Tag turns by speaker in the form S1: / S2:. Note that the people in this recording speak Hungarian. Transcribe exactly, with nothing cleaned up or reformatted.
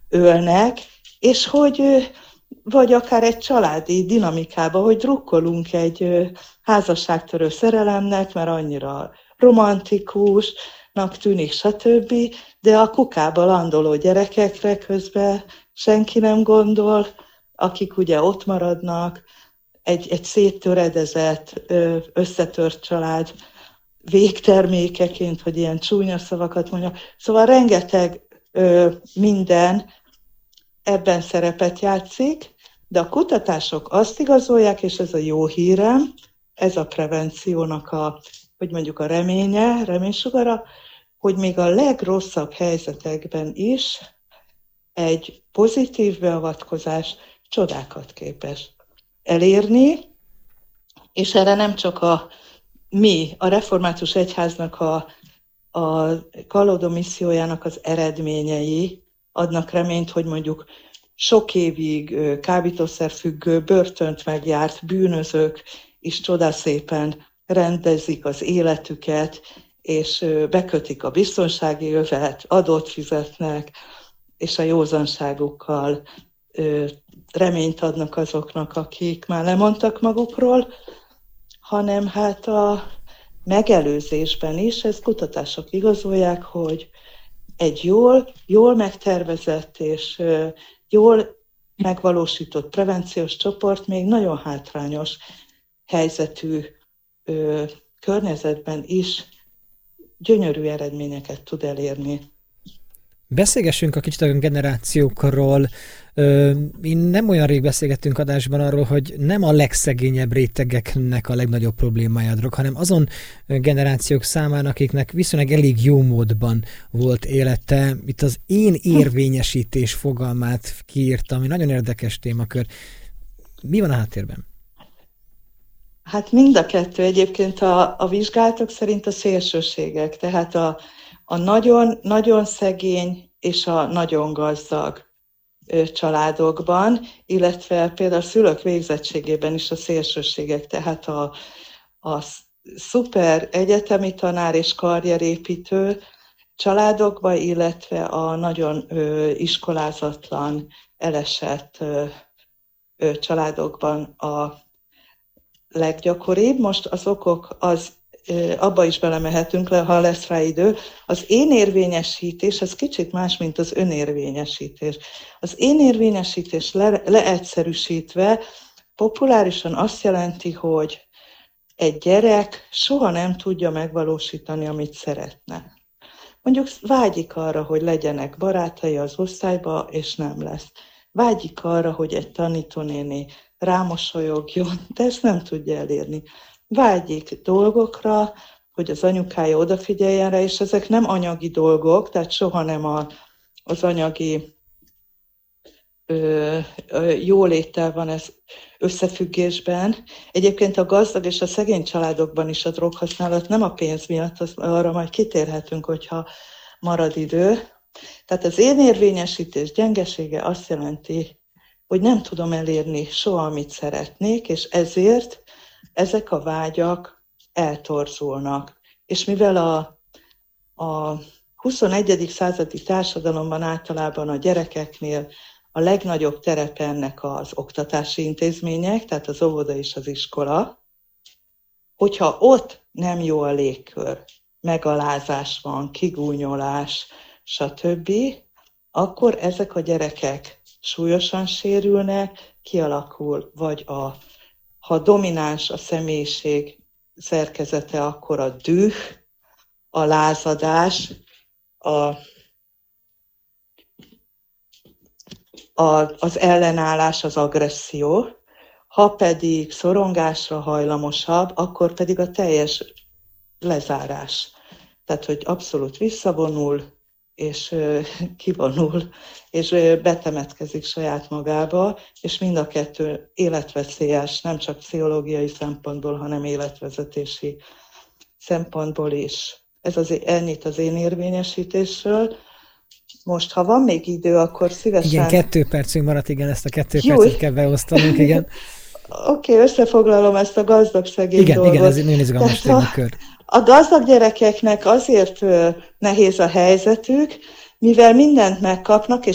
S1: ölnek, és hogy vagy akár egy családi dinamikába, hogy drukkolunk egy házasságtörő szerelemnek, mert annyira romantikusnak tűnik, stb., de a kukába landoló gyerekekre közben senki nem gondol, akik ugye ott maradnak, egy, egy széttöredezett, összetört család végtermékeként, hogy ilyen csúnya szavakat mondjak. Szóval rengeteg minden ebben szerepet játszik, de a kutatások azt igazolják, és ez a jó hírem, ez a prevenciónak a, hogy mondjuk a reménye, reménysugara, hogy még a legrosszabb helyzetekben is egy pozitív beavatkozás csodákat képes elérni, és erre nem csak a mi, a Református Egyháznak a, a Kallódó missziójának az eredményei adnak reményt, hogy mondjuk sok évig kábítószerfüggő, börtönt megjárt bűnözők is csodaszépen rendezik az életüket, és bekötik a biztonsági övet, adót fizetnek, és a józanságukkal reményt adnak azoknak, akik már lemondtak magukról, hanem hát a megelőzésben is, ez kutatások igazolják, hogy egy jól, jól megtervezett és jól megvalósított prevenciós csoport még nagyon hátrányos helyzetű ö, környezetben is gyönyörű eredményeket tud elérni.
S2: Beszélgessünk a kicsit a generációkról. Én nem olyan rég beszélgettünk adásban arról, hogy nem a legszegényebb rétegeknek a legnagyobb problémája a drog, hanem azon generációk számára, akiknek viszonylag elég jó módban volt élete. Itt az én érvényesítés fogalmát kiírtam, ami nagyon érdekes témakör. Mi van a háttérben?
S1: Hát mind a kettő egyébként a, a vizsgálatok szerint a szélsőségek, tehát a, a nagyon, nagyon szegény és a nagyon gazdag családokban, illetve például a szülők végzettségében is a szélsőségek, tehát a, a szuper egyetemi tanár és karrierépítő családokban, illetve a nagyon ö, iskolázatlan, elesett ö, ö, családokban a leggyakoribb. Most az okok, az ö, abba is belemehetünk, ha lesz rá idő. Az én érvényesítés, az kicsit más, mint az önérvényesítés. Az én érvényesítés le, leegyszerűsítve populárisan azt jelenti, hogy egy gyerek soha nem tudja megvalósítani, amit szeretne. Mondjuk vágyik arra, hogy legyenek barátai az osztályba, és nem lesz. Vágyik arra, hogy egy tanítónéni rámosolyogjon, de ezt nem tudja elérni. Vágyik dolgokra, hogy az anyukája odafigyeljen rá, és ezek nem anyagi dolgok, tehát soha nem a, az anyagi ö, ö, jóléttel van ez összefüggésben. Egyébként a gazdag és a szegény családokban is a droghasználat nem a pénz miatt, az, arra majd kitérhetünk, hogyha marad idő. Tehát az én érvényesítés gyengesége azt jelenti, hogy nem tudom elérni soha, amit szeretnék, és ezért ezek a vágyak eltorzulnak. És mivel a, a huszonegyedik századi társadalomban általában a gyerekeknél a legnagyobb terep ennek az oktatási intézmények, tehát az óvoda és az iskola, hogyha ott nem jó a légkör, megalázás van, kigúnyolás, stb., akkor ezek a gyerekek súlyosan sérülnek, kialakul, vagy a, ha domináns a személyiség szerkezete, akkor a düh, a lázadás, a az ellenállás, az agresszió, ha pedig szorongásra hajlamosabb, akkor pedig a teljes lezárás. Tehát, hogy abszolút visszavonul, és kivonul, és betemetkezik saját magába, és mind a kettő életveszélyes, nem csak pszichológiai szempontból, hanem életvezetési szempontból is. Ez az, ennyit az én érvényesítésről. Most, ha van még idő, akkor szívesen...
S2: Igen, kettő percünk maradt, igen, ezt a kettő Jó. percet kell beosztanunk, igen.
S1: Oké, okay, összefoglalom ezt a gazdag-szegény
S2: igen,
S1: dolgot.
S2: Igen, ez egy nagyon izgalmas témakör.
S1: A, a gazdag gyerekeknek azért nehéz a helyzetük, mivel mindent megkapnak,